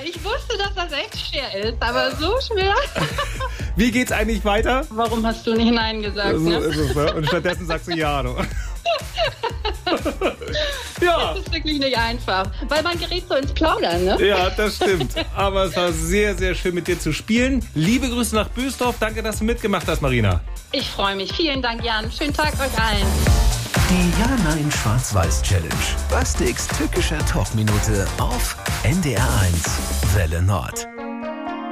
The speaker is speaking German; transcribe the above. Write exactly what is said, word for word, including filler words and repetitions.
ich wusste, dass das echt schwer ist, aber so schwer. Wie geht's eigentlich weiter? Warum hast du nicht Nein gesagt? So Ne? ist es, ne? Und stattdessen sagst du Ja. Du. Ja. Das ist wirklich nicht einfach, weil man gerät so ins Plaudern, ne? Ja, das stimmt. Aber es war sehr, sehr schön mit dir zu spielen. Liebe Grüße nach Bösdorf. Danke, dass du mitgemacht hast, Marina. Ich freue mich. Vielen Dank, Jan. Schönen Tag euch allen. Die Ja-Nein-Schwarz-Weiß-Challenge. Bastiks tückischer Talkminute auf N D R eins Welle Nord.